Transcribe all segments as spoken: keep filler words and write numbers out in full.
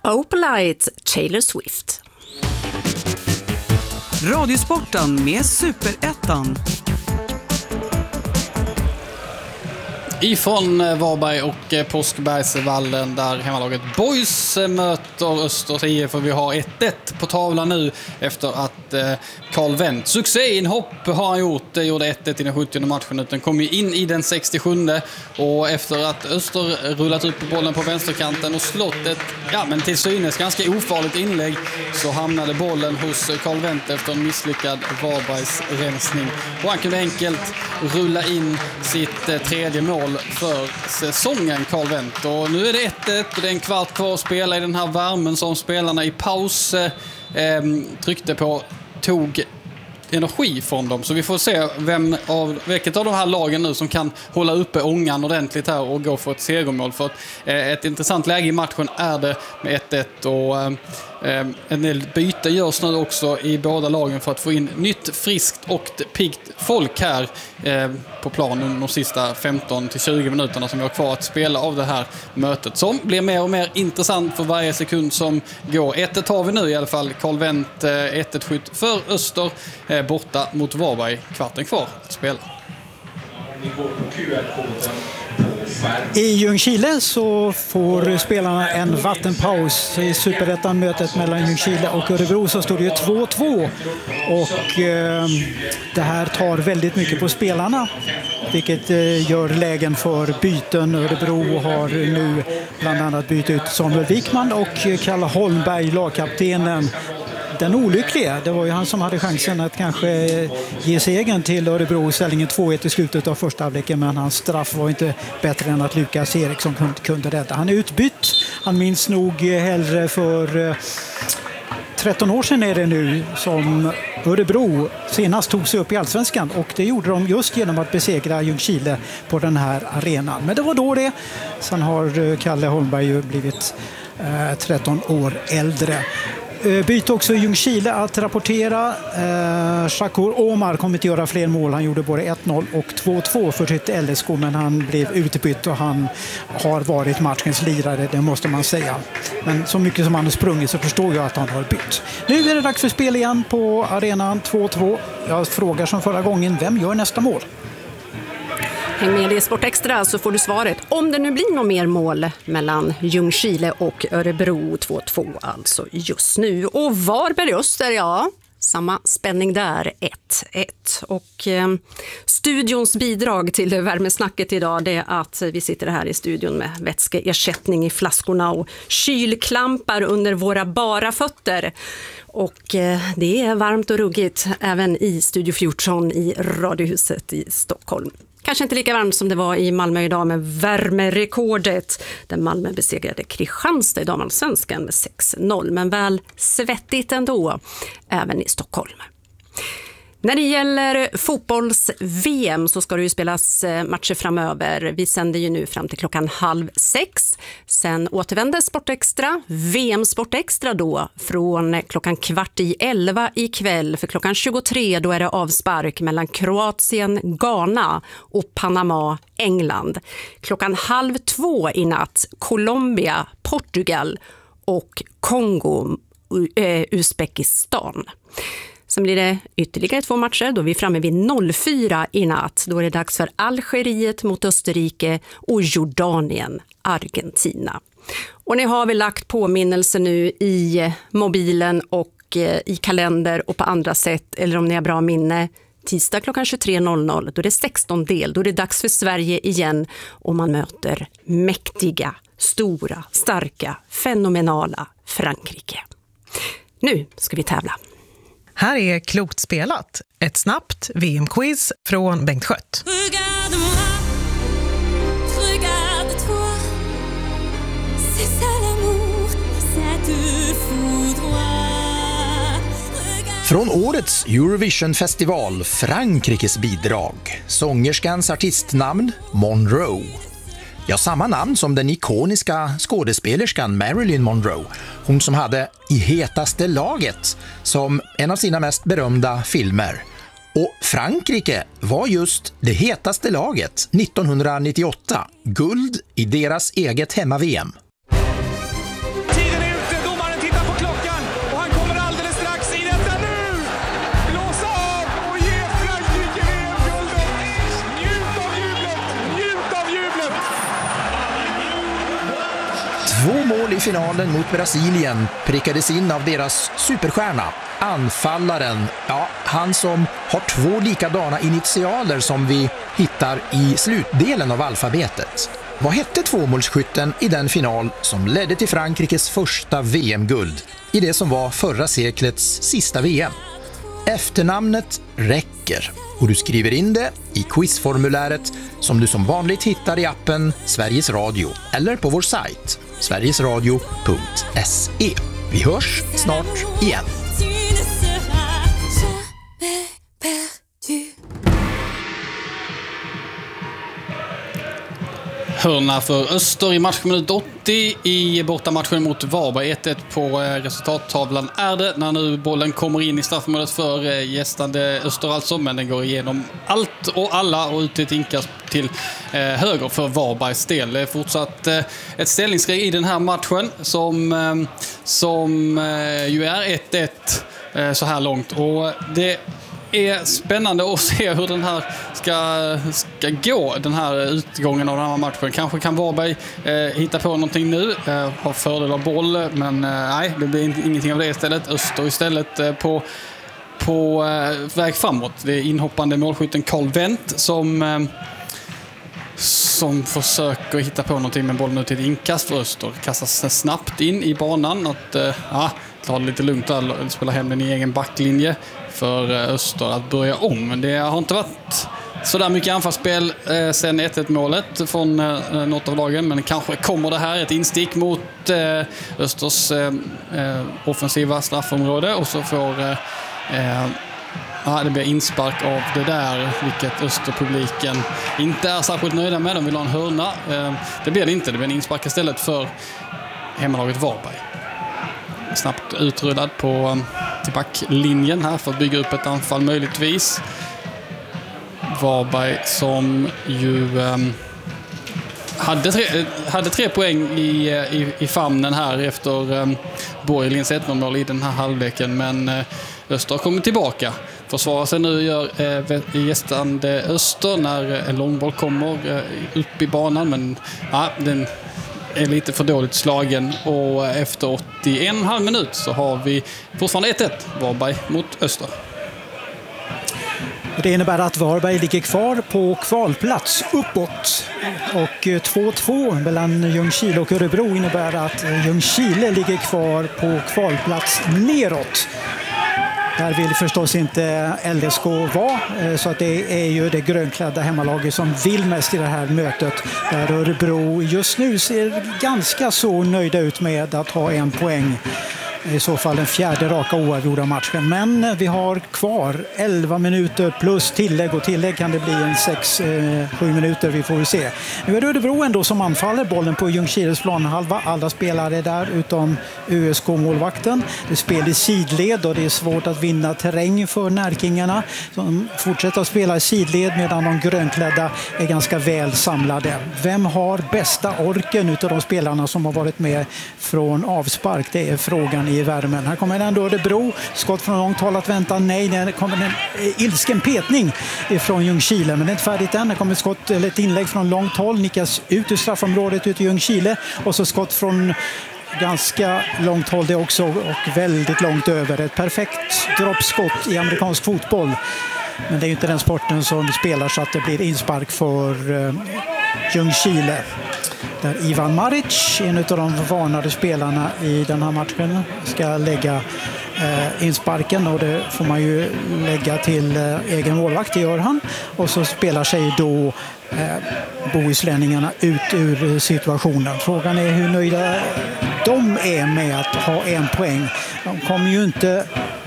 Opalite, Taylor Swift. Radiosporten med Superettan. Ifrån Varberg och Påskbergsvallen där hemmalaget Boys möter Östers I F, för vi har ett ett på tavlan nu efter att Carl Wendt succéinhopp har han gjort. Det gjorde ett ett i den sjuttionde matchen. Den kom ju in i den sextiosjunde och efter att Öster rullat upp bollen på vänsterkanten och slått ett, ja men till synes ganska ofarligt inlägg, så hamnade bollen hos Carl Wendt efter en misslyckad Varbergs rensning. Och han kunde enkelt rulla in sitt tredje mål för säsongen, Carl Wendt. Och nu är det ett ett och det är en kvart kvar att spela i den här värmen som spelarna i paus eh, tryckte på, tog energi från dem. Så vi får se vem av, vilket av de här lagen nu som kan hålla uppe ångan ordentligt här och gå för ett segermål. För att, eh, ett intressant läge i matchen är det med ett ett och eh, en del byte görs nu också i båda lagen för att få in nytt, friskt och piggt folk här eh, på planen de sista femton till tjugo minuterna som vi har kvar att spela av det här mötet, som blir mer och mer intressant för varje sekund som går. ett ett har vi nu i alla fall. Carl Wendt eh, ett ett skytt för Öster eh, borta mot Varberg, kvarten kvar att spela. I Ljungskile så får spelarna en vattenpaus i Superettan-mötet mellan Ljungskile och Örebro, så står det ju två två och eh, det här tar väldigt mycket på spelarna, vilket eh, gör lägen för byten. Örebro har nu bland annat bytt ut Samuel Wikman och Kalle Holmberg, lagkaptenen. Den olyckliga, det var ju han som hade chansen att kanske ge segern till Örebro i ställningen två ett i slutet av första halvleken, men hans straff var inte bättre än att Lukas Eriksson kunde rädda. Han är utbytt, han minns nog hellre för tretton år sedan är det nu som Örebro senast tog sig upp i Allsvenskan, och det gjorde de just genom att besegra Ljungskile på den här arenan. Men det var då det. Sen har Kalle Holmberg ju blivit eh, tretton år äldre. Byte också i Ljungskile att rapportera. Eh, Shakur Omar kommer att göra fler mål. Han gjorde både ett noll och två två för sitt L S K, men han blev utbytt och han har varit matchens lirare, det måste man säga. Men så mycket som han har sprungit så förstår jag att han har bytt. Nu är det dags för spel igen på arenan två två. Jag frågar som förra gången, vem gör nästa mål? Häng med i Sport Extra så får du svaret. Om det nu blir något mer mål mellan Ljungskile och Örebro, två två alltså just nu. Och Varberg Öster, ja, samma spänning där, ett ett. Och eh, studions bidrag till värmesnacket idag, det är att vi sitter här i studion med vätskeersättning i flaskorna och kylklampar under våra bara fötter. Och eh, det är varmt och ruggigt även i Studio fjorton i Radiohuset i Stockholm. Kanske inte lika varmt som det var i Malmö idag med värmerekordet där Malmö besegrade Kristianstad i damallsvenskan med sex noll, men väl svettigt ändå även i Stockholm. När det gäller fotbolls-V M så ska det ju spelas matcher framöver. Vi sänder ju nu fram till klockan halv sex. Sen återvänder Sport Extra, V M Sport Extra då, från klockan kvart i elva ikväll. För klockan tjugotre då är det avspark mellan Kroatien, Ghana och Panama, England. Klockan halv två i natt Colombia, Portugal och Kongo, uh, Uzbekistan. Sen blir det ytterligare två matcher. Då är vi framme vid noll fyra i natt. Då är det dags för Algeriet mot Österrike och Jordanien, Argentina. Och ni har väl lagt påminnelse nu i mobilen och i kalender och på andra sätt. Eller om ni har bra minne. Tisdag klockan tjugotre noll noll. Då är det sexton del. Då är det dags för Sverige igen. Och man möter mäktiga, stora, starka, fenomenala Frankrike. Nu ska vi tävla. Här är Klokt spelat, ett snabbt V M-quiz från Bengt Skött. Från årets Eurovision-festival Frankrikes bidrag, sångerskans artistnamn Monroe. Ja, samma namn som den ikoniska skådespelerskan Marilyn Monroe. Hon som hade I hetaste laget som en av sina mest berömda filmer. Och Frankrike var just det hetaste laget nittonhundranittioåtta. Guld i deras eget hemma-V M. Tiden är ute, Två mål i finalen mot Brasilien prickades in av deras superstjärna. Anfallaren, ja, han som har två likadana initialer som vi hittar i slutdelen av alfabetet. Vad hette tvåmålsskytten i den final som ledde till Frankrikes första V M-guld i det som var förra seklets sista V M? Efternamnet räcker och du skriver in det i quizformuläret som du som vanligt hittar i appen Sveriges Radio eller på vår sajt sverigesradio punkt se. Vi hörs snart igen. Hörna för Öster i matchminut åttio i bortamatchen mot Varberg. ett ett på resultattavlan är det när nu bollen kommer in i straffområdet för gästande Öster alltså, men den går igenom allt och alla och ut ett inkast till eh, höger för Varbergs del. Det är fortsatt eh, ett ställningskrig i den här matchen som, eh, som eh, ju är ett ett eh, så här långt, och det är spännande att se hur den här ska, ska gå, den här utgången av den här matchen. Kanske kan Varberg eh, hitta på någonting nu, eh, ha fördel av boll, men eh, nej, det blir inte, ingenting av det istället. Öster istället eh, på, på eh, väg framåt. Det är inhoppande målskytten Carl Wendt som, eh, som försöker hitta på någonting med bollen ut till ett inkast för Öster. Kastas snabbt in i banan att eh, ja, ta det lite lugnt där, spela hem den i egen backlinje för Öster att börja om. Men det har inte varit så där mycket anfallsspel eh, sen ett ett målet från eh, något av lagen, men kanske kommer det här ett instick mot eh, Östers eh, offensiva straffområde och så får eh, eh, ja, det blir inspark av det där, vilket Österpubliken inte är särskilt nöjda med. De vill ha en hörna. Eh, det blir det inte, det blir en inspark istället för hemmalaget Varberg. Snabbt utrullad på till backlinjen här för att bygga upp ett anfall möjligtvis. Varberg som ju um, hade, tre, hade tre poäng i, i, i famnen här efter um, Borgelins ett noll-mål i den här halvleken, men uh, Öster har kommit tillbaka. Försvarar sig nu gör uh, gästande Öster när en långboll kommer uh, upp i banan, men uh, den är lite för dåligt slagen, och efter åttioen och en halv minut så har vi fortfarande ett ett Varberg mot Öster. Det innebär att Varberg ligger kvar på kvalplats uppåt, och två två mellan Ljungskile och Örebro innebär att Ljungskile ligger kvar på kvalplats neråt. Där vill förstås inte L S K vara, så att det är ju det grönklädda hemmalaget som vill mest i det här mötet. Där Örebro just nu ser ganska så nöjda ut med att ha en poäng. I så fall den fjärde raka oavgjorda matchen. Men vi har kvar elva minuter plus tillägg, och tillägg kan det bli en sex sju minuter, vi får vi se. Nu är det Örebro ändå som anfaller bollen på Ljungskiles planhalva. Alla spelare där utom U S K-målvakten. Det spelar i sidled och det är svårt att vinna terräng för närkingarna. De fortsätter att spela i sidled medan de grönklädda är ganska väl samlade. Vem har bästa orken utav de spelarna som har varit med från avspark? Det är frågan i värmen. Här kommer ändå Örebro. Skott från långt håll att vänta. Nej, det kommer en ilsken petning från Ljungskile, men det är inte färdigt än. Det kommer ett skott, eller ett inlägg från långt håll. Nickas ut ur straffområdet ut i Ljungskile, och så skott från ganska långt håll det också, och väldigt långt över. Ett perfekt droppskott i amerikansk fotboll. Men det är ju inte den sporten som spelar, så att det blir inspark för uh, Ljungskile. Där Ivan Maric, en av de varnade spelarna i den här matchen, ska lägga eh, insparken, och det får man ju lägga till eh, egen målvakt, det gör han. Och så spelar sig då eh, bohuslänningarna ut ur situationen. Frågan är hur nöjda de är med att ha en poäng. De kommer ju inte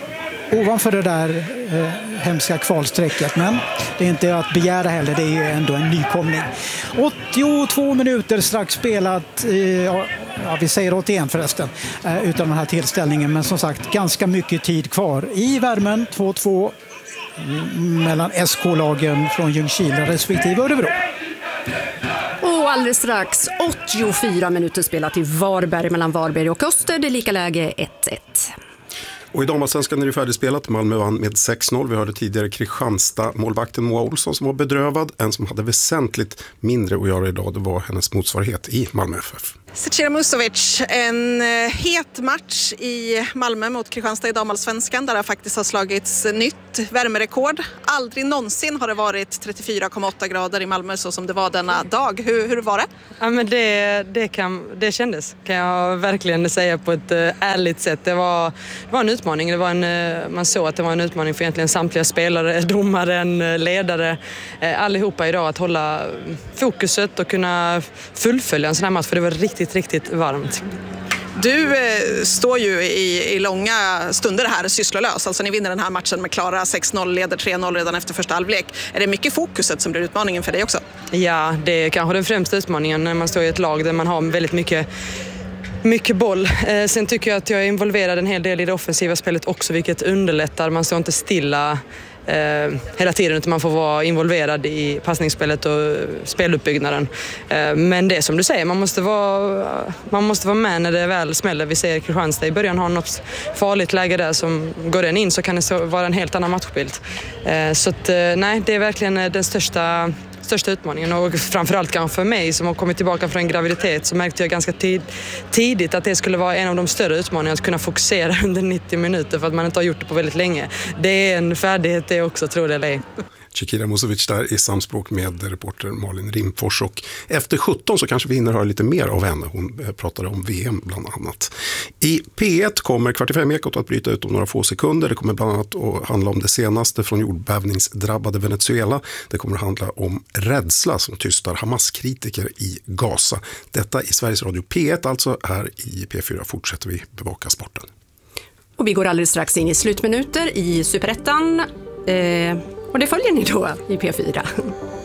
ovanför det där eh, hemska kvalsträcket, men det är inte att begära heller, det är ju ändå en nykomling. åttiotvå minuter strax spelat, eh, ja, vi säger åttioen förresten, eh, utan den här tillställningen, men som sagt ganska mycket tid kvar i värmen. Två två mellan S K-lagen från Ljungskile respektive Örebro. Och alldeles strax åttiofyra minuter spelat i Varberg mellan Varberg och Öster, det är lika läge ett ett. Och i damallsvenskan är det färdigspelat. Malmö vann med sex noll. Vi hörde tidigare Kristianstad, målvakten Moa Olsson som var bedrövad. En som hade väsentligt mindre att göra idag, det var hennes motsvarighet i Malmö F F. Zecira Musovic, en het match i Malmö mot Kristianstad i damallsvenskan där det faktiskt har slagits nytt värmerekord. Aldrig någonsin har det varit trettiofyra komma åtta grader i Malmö så som det var denna dag. Hur, hur var det? Ja, men det, det, kan, det kändes, kan jag verkligen säga på ett ärligt sätt. Det var, det var en utmaning. Det var en, man såg att det var en utmaning för egentligen samtliga spelare, domaren, ledare, allihopa idag att hålla fokuset och kunna fullfölja en sån här match för det var riktigt, riktigt varmt. Du eh, står ju i, i långa stunder här sysslolös. Alltså ni vinner den här matchen med klara sex noll, leder tre noll redan efter första halvlek. Är det mycket fokuset som blir utmaningen för dig också? Ja, det är kanske den främsta utmaningen när man står i ett lag där man har väldigt mycket Mycket boll. Eh, sen tycker jag att jag är involverad en hel del i det offensiva spelet också, vilket underlättar. Man står inte stilla eh, hela tiden utan man får vara involverad i passningsspelet och speluppbyggnaden. Eh, men det är som du säger, man måste, vara, man måste vara med när det väl smäller. Vi ser Kristianstad i början har något farligt läge där som går den in så kan det så vara en helt annan matchbild. Eh, så att, eh, nej, det är verkligen den största största utmaningen och framförallt kanske för mig som har kommit tillbaka från en graviditet så märkte jag ganska tid, tidigt att det skulle vara en av de större utmaningarna att kunna fokusera under nittio minuter för att man inte har gjort det på väldigt länge. Det är en färdighet det också, tror det eller ej. Zecira Musovic där i samspråk med reporter Malin Rimfors och efter sjutton så kanske vi hinner höra lite mer av henne. Hon pratade om V M bland annat. I P ett kommer Kvart i fem-ekot att bryta ut om några få sekunder. Det kommer bland annat att handla om det senaste från jordbävningsdrabbade Venezuela. Det kommer att handla om rädsla som tystar Hamas-kritiker i Gaza. Detta i Sveriges Radio P ett, alltså här i P fyra fortsätter vi bevaka sporten. Och vi går alldeles strax in i slutminuter i Superettan. Eh... Och det följer ni då i P fyra.